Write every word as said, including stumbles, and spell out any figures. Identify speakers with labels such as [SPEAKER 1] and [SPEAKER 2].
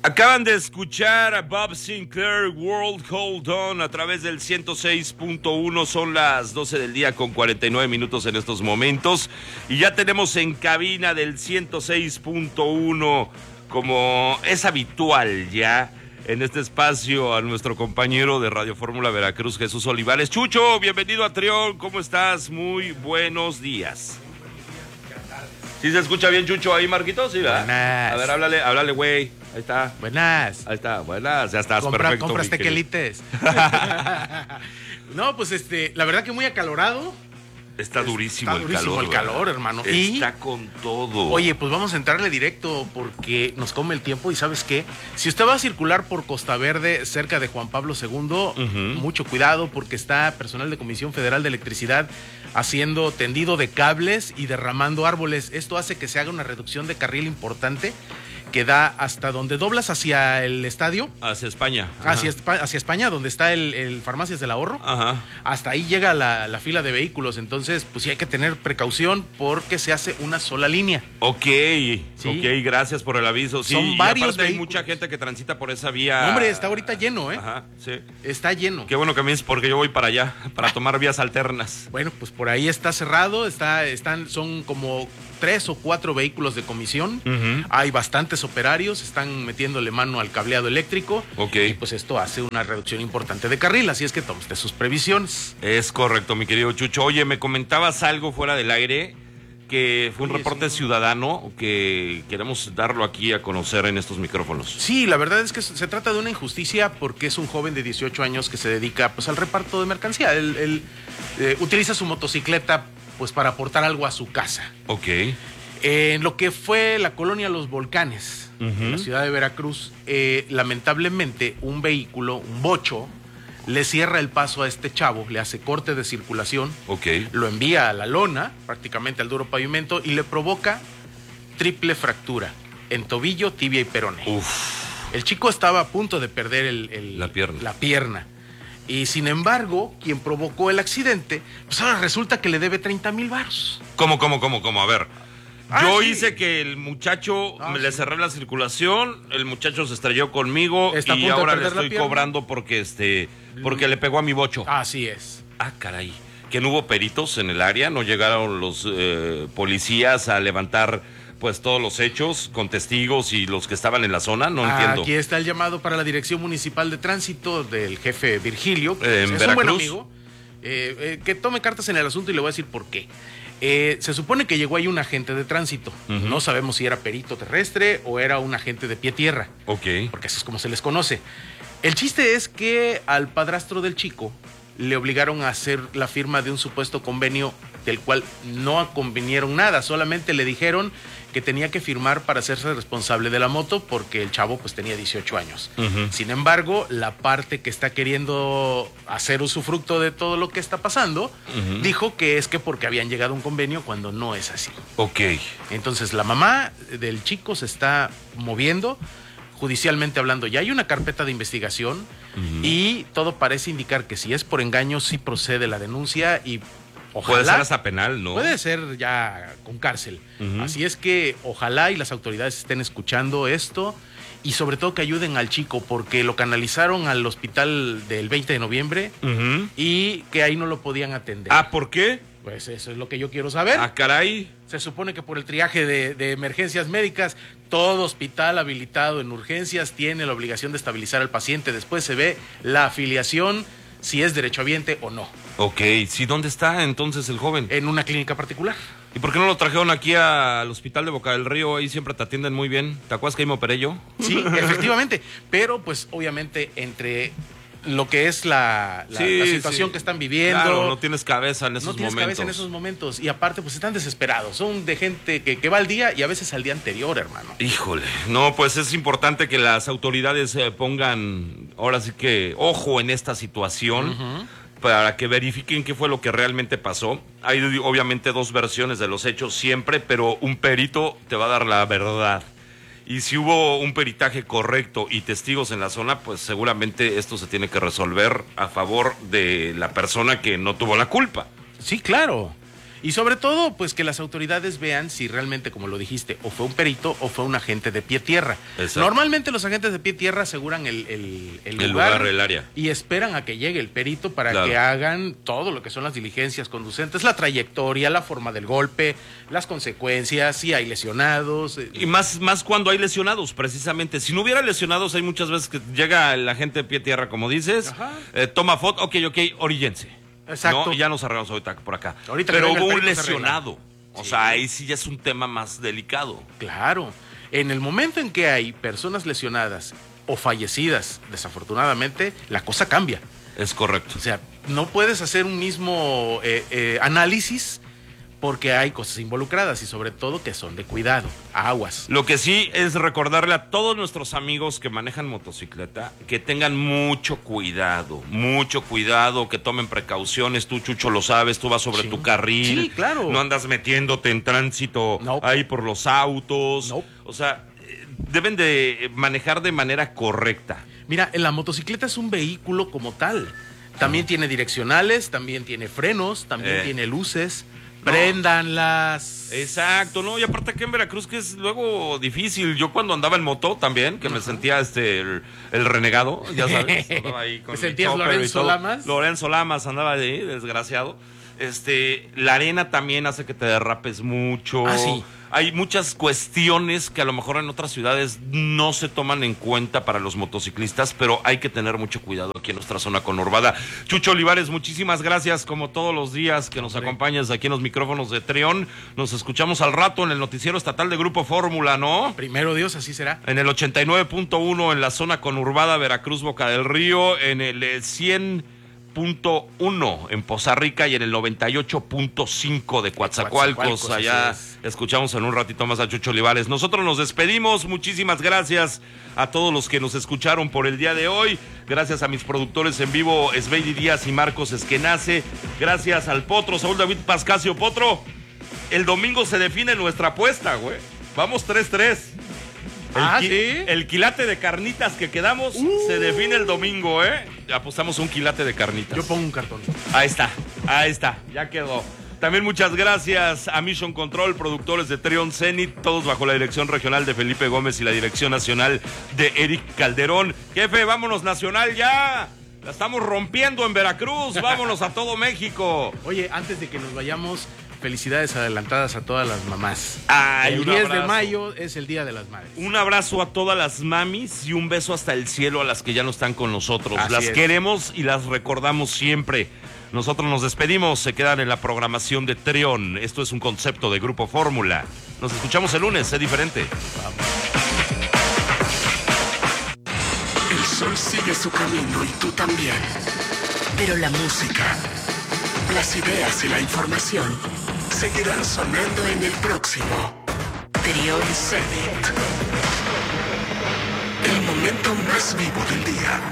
[SPEAKER 1] Acaban de escuchar a Bob Sinclair, World Hold On, a través del ciento seis punto uno. Son las doce del día con cuarenta y nueve minutos en estos momentos. Y ya tenemos en cabina del ciento seis punto uno, como es habitual ya en este espacio, a nuestro compañero de Radio Fórmula Veracruz, Jesús Olivares. Chucho, bienvenido a Trión. ¿Cómo estás? Muy buenos días. ¿Sí se escucha bien, Chucho, ahí, Marquito? Sí, ¿verdad?
[SPEAKER 2] Buenas.
[SPEAKER 1] A ver, háblale, háblale, güey. Ahí está.
[SPEAKER 2] Buenas.
[SPEAKER 1] Ahí está, buenas, ya estás,
[SPEAKER 2] Compra,
[SPEAKER 1] perfecto.
[SPEAKER 2] compras
[SPEAKER 1] mi querido.
[SPEAKER 2] tequelites. No, pues este, la verdad que muy acalorado.
[SPEAKER 1] Está durísimo,
[SPEAKER 2] Está
[SPEAKER 1] el,
[SPEAKER 2] durísimo
[SPEAKER 1] calor,
[SPEAKER 2] el calor, hermano.
[SPEAKER 1] Está
[SPEAKER 2] Y,
[SPEAKER 1] con todo.
[SPEAKER 2] oye, pues vamos a entrarle directo porque nos come el tiempo y ¿sabes qué? Si usted va a circular por Costa Verde, cerca de Juan Pablo segundo,
[SPEAKER 1] Uh-huh.
[SPEAKER 2] mucho cuidado porque está personal de Comisión Federal de Electricidad haciendo tendido de cables y derramando árboles. Esto hace que se haga una reducción de carril importante que da hasta donde doblas hacia el estadio,
[SPEAKER 1] Hacia España. Ajá.
[SPEAKER 2] hacia, Espa- hacia España, donde está el, el Farmacias del Ahorro.
[SPEAKER 1] Ajá.
[SPEAKER 2] Hasta ahí llega la, la fila de vehículos, entonces pues sí hay que tener precaución porque se hace una sola línea.
[SPEAKER 1] Ok, ok, gracias por el aviso. Sí,
[SPEAKER 2] Son
[SPEAKER 1] y
[SPEAKER 2] varios
[SPEAKER 1] aparte hay
[SPEAKER 2] vehículos.
[SPEAKER 1] mucha gente que transita por esa vía.
[SPEAKER 2] Hombre, está ahorita lleno, ¿eh?
[SPEAKER 1] Ajá, sí.
[SPEAKER 2] Está lleno.
[SPEAKER 1] Qué bueno que me dices porque yo voy para allá, para tomar vías alternas.
[SPEAKER 2] Bueno, pues por ahí está cerrado, está, están, son como tres o cuatro vehículos de comisión,
[SPEAKER 1] Ujú.
[SPEAKER 2] hay bastantes operarios, están metiéndole mano al cableado eléctrico,
[SPEAKER 1] Ok.
[SPEAKER 2] y pues esto hace una reducción importante de carril, así es que tome usted sus previsiones.
[SPEAKER 1] Es correcto, mi querido Chucho. Oye, me comentabas algo fuera del aire, que fue un
[SPEAKER 2] Oye,
[SPEAKER 1] reporte
[SPEAKER 2] sí.
[SPEAKER 1] ciudadano que queremos darlo aquí a conocer en estos micrófonos.
[SPEAKER 2] Sí, la verdad es que se trata de una injusticia porque es un joven de dieciocho años que se dedica pues al reparto de mercancía. Él, él, eh, utiliza su motocicleta pues para aportar algo a su casa.
[SPEAKER 1] Ok.
[SPEAKER 2] En lo que fue la colonia Los Volcanes,
[SPEAKER 1] Ujú.
[SPEAKER 2] en la ciudad de Veracruz, eh, lamentablemente un vehículo, un bocho, le cierra el paso a este chavo, le hace corte de circulación,
[SPEAKER 1] Ok.
[SPEAKER 2] lo envía a la lona, prácticamente al duro pavimento, y le provoca triple fractura en tobillo, tibia y peroné.
[SPEAKER 1] Uf.
[SPEAKER 2] El chico estaba a punto de perder el, el-
[SPEAKER 1] La pierna.
[SPEAKER 2] la pierna. Y sin embargo, quien provocó el accidente, pues ahora resulta que le debe treinta mil varos.
[SPEAKER 1] ¿Cómo, cómo, cómo, cómo? A ver.
[SPEAKER 2] Ah,
[SPEAKER 1] Yo
[SPEAKER 2] sí.
[SPEAKER 1] hice que el muchacho,
[SPEAKER 2] Ah,
[SPEAKER 1] me le
[SPEAKER 2] sí.
[SPEAKER 1] cerré la circulación, el muchacho se estrelló conmigo
[SPEAKER 2] Está a
[SPEAKER 1] y
[SPEAKER 2] punto de
[SPEAKER 1] ahora le
[SPEAKER 2] perder la
[SPEAKER 1] estoy
[SPEAKER 2] pierna.
[SPEAKER 1] cobrando porque este, porque le pegó a mi bocho.
[SPEAKER 2] Así es.
[SPEAKER 1] Ah, caray. Que no hubo peritos en el área, no llegaron los eh, policías a levantar pues todos los hechos con testigos y los que estaban en la zona, no entiendo.
[SPEAKER 2] Aquí está el llamado para la Dirección Municipal de Tránsito del jefe Virgilio, que
[SPEAKER 1] Eh,
[SPEAKER 2] es
[SPEAKER 1] en
[SPEAKER 2] un buen
[SPEAKER 1] Veracruz.
[SPEAKER 2] amigo, eh, eh, que tome cartas en el asunto y le voy a decir por qué. Eh, se supone que llegó ahí un agente de tránsito.
[SPEAKER 1] Ujú.
[SPEAKER 2] No sabemos si era perito terrestre o era un agente de pie-tierra,
[SPEAKER 1] Ok.
[SPEAKER 2] porque eso es como se les conoce. El chiste es que al padrastro del chico le obligaron a hacer la firma de un supuesto convenio del cual no convinieron nada, solamente le dijeron que tenía que firmar para hacerse responsable de la moto porque el chavo pues tenía dieciocho años.
[SPEAKER 1] Ujú.
[SPEAKER 2] Sin embargo, la parte que está queriendo hacer usufructo de todo lo que está pasando,
[SPEAKER 1] Ujú.
[SPEAKER 2] dijo que es que porque habían llegado a un convenio cuando no es así.
[SPEAKER 1] Ok.
[SPEAKER 2] Entonces la mamá del chico se está moviendo, judicialmente hablando, ya hay una carpeta de investigación
[SPEAKER 1] Ujú.
[SPEAKER 2] y todo parece indicar que si es por engaño sí procede la denuncia y ojalá...
[SPEAKER 1] Puede ser hasta penal, ¿no?
[SPEAKER 2] Puede ser ya con cárcel.
[SPEAKER 1] Ujú.
[SPEAKER 2] Así es que ojalá y las autoridades estén escuchando esto y sobre todo que ayuden al chico porque lo canalizaron al hospital del veinte de noviembre
[SPEAKER 1] Ujú.
[SPEAKER 2] y que ahí no lo podían atender.
[SPEAKER 1] Ah, ¿por qué?
[SPEAKER 2] Pues eso es lo que yo quiero saber.
[SPEAKER 1] Ah, caray.
[SPEAKER 2] Se supone que por el triaje de, de emergencias médicas, todo hospital habilitado en urgencias tiene la obligación de estabilizar al paciente. Después se ve la afiliación, si es derechohabiente o no,
[SPEAKER 1] Ok, sí, ¿dónde está entonces el joven?
[SPEAKER 2] en una clínica particular.
[SPEAKER 1] ¿Y por qué no lo trajeron aquí al hospital de Boca del Río? Ahí siempre te atienden muy bien. ¿Te acuerdas que ahí me operé yo?
[SPEAKER 2] Sí, efectivamente. Pero pues obviamente entre lo que es la, la-
[SPEAKER 1] Sí,
[SPEAKER 2] la situación
[SPEAKER 1] sí.
[SPEAKER 2] que están viviendo...
[SPEAKER 1] Claro, no tienes cabeza en esos
[SPEAKER 2] no tienes
[SPEAKER 1] momentos.
[SPEAKER 2] cabeza en esos momentos. Y aparte pues están desesperados. Son de gente que, que va al día y a veces al día anterior, hermano.
[SPEAKER 1] Híjole, no, pues es importante que las autoridades eh, pongan, ahora sí que, ojo en esta situación,
[SPEAKER 2] Ujú.
[SPEAKER 1] para que verifiquen qué fue lo que realmente pasó. Hay obviamente dos versiones de los hechos siempre, pero un perito te va a dar la verdad. Y si hubo un peritaje correcto y testigos en la zona, pues seguramente esto se tiene que resolver a favor de la persona que no tuvo la culpa.
[SPEAKER 2] Sí, claro. Y sobre todo, pues que las autoridades vean si realmente, como lo dijiste, o fue un perito o fue un agente de pie tierra. Exacto. Normalmente los agentes de pie tierra aseguran el, el, el,
[SPEAKER 1] el
[SPEAKER 2] lugar,
[SPEAKER 1] lugar, el área.
[SPEAKER 2] Y esperan a que llegue el perito para
[SPEAKER 1] claro.
[SPEAKER 2] que hagan todo lo que son las diligencias conducentes, la trayectoria, la forma del golpe, las consecuencias, si hay lesionados.
[SPEAKER 1] Y más, más cuando hay lesionados, precisamente. Si no hubiera lesionados, hay muchas veces que llega el agente de pie tierra, como dices, eh, toma foto, ok, ok, oríllense.
[SPEAKER 2] Exacto.
[SPEAKER 1] ¿No? Y ya nos arreglamos ahorita por acá.
[SPEAKER 2] Ahorita
[SPEAKER 1] Pero hubo un lesionado. O sí. sea, ahí sí ya es un tema más delicado.
[SPEAKER 2] Claro. En el momento en que hay personas lesionadas o fallecidas, desafortunadamente, la cosa cambia.
[SPEAKER 1] Es correcto.
[SPEAKER 2] O sea, no puedes hacer un mismo eh, eh, análisis porque hay cosas involucradas y sobre todo que son de cuidado, aguas.
[SPEAKER 1] Lo que sí es recordarle a todos nuestros amigos que manejan motocicleta que tengan mucho cuidado, mucho cuidado, que tomen precauciones. Tú, Chucho, lo sabes, tú vas sobre
[SPEAKER 2] sí.
[SPEAKER 1] tu carril.
[SPEAKER 2] Sí, claro.
[SPEAKER 1] No andas metiéndote en tránsito nope. ahí por los autos.
[SPEAKER 2] Nope.
[SPEAKER 1] O sea, deben de manejar de manera correcta.
[SPEAKER 2] Mira, la motocicleta es un vehículo como tal. También tiene direccionales, también tiene frenos, también eh. tiene luces. No. Préndanlas.
[SPEAKER 1] Exacto, no, y aparte aquí en Veracruz que es luego difícil. Yo cuando andaba en moto también, que uh-huh. me sentía este el, el renegado, ya sabes, andaba ahí con
[SPEAKER 2] ¿Te sentías Lorenzo Lamas?
[SPEAKER 1] Lorenzo Lamas andaba ahí, desgraciado. Este, la arena también hace que te derrapes mucho.
[SPEAKER 2] Ah, sí.
[SPEAKER 1] Hay muchas cuestiones que a lo mejor en otras ciudades no se toman en cuenta para los motociclistas, pero hay que tener mucho cuidado aquí en nuestra zona conurbada. Chucho Olivares, muchísimas gracias, como todos los días que nos acompañas aquí en los micrófonos de Trión. Nos escuchamos al rato en el noticiero estatal de Grupo Fórmula, ¿no?
[SPEAKER 2] Primero Dios, así será.
[SPEAKER 1] En el ochenta y nueve punto uno en la zona conurbada Veracruz, Boca del Río, en el cien punto uno en Poza Rica y en el noventa y ocho punto cinco de Coatzacoalcos. Allá escuchamos en un ratito más a Chucho Olivares. Nosotros nos despedimos. Muchísimas gracias a todos los que nos escucharon por el día de hoy. Gracias a mis productores en vivo, Esbeidi Díaz y Marcos Esquenace. Gracias al Potro, Saúl David Pascasio. Potro, el domingo se define nuestra apuesta, güey. Vamos tres tres. El,
[SPEAKER 2] ah,
[SPEAKER 1] qui-
[SPEAKER 2] ¿sí?
[SPEAKER 1] el quilate de carnitas que quedamos uh. se define el domingo, ¿eh? Apostamos un quilate de carnitas.
[SPEAKER 2] Yo pongo un cartón.
[SPEAKER 1] Ahí está, ahí está, ya quedó. También muchas gracias a Mission Control, productores de Trión Zenit, todos bajo la dirección regional de Felipe Gómez y la dirección nacional de Eric Calderón. Jefe, vámonos nacional ya. La estamos rompiendo en Veracruz, vámonos a todo México.
[SPEAKER 2] Oye, antes de que nos vayamos, felicidades adelantadas a todas las mamás.
[SPEAKER 1] Ay,
[SPEAKER 2] el diez de mayo es el Día de las Madres.
[SPEAKER 1] Un abrazo a todas las mamis y un beso hasta el cielo a las que ya no están con nosotros.
[SPEAKER 2] Así
[SPEAKER 1] las
[SPEAKER 2] es.
[SPEAKER 1] queremos y las recordamos siempre. Nosotros nos despedimos, se quedan en la programación de Trión. Esto es un concepto de Grupo Fórmula. Nos escuchamos el lunes, sé diferente.
[SPEAKER 2] Vamos.
[SPEAKER 3] El sol sigue su camino y tú también. Pero la música, las ideas y la información seguirán sonando en el próximo Trión Zenit. El momento más vivo del día.